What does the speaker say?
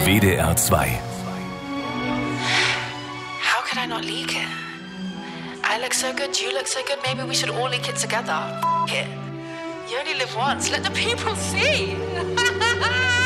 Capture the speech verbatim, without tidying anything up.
W D R zwei. How could I not leak it? I look so good, you look so good, maybe we should all leak it together. F- it. You only live once, let the people see.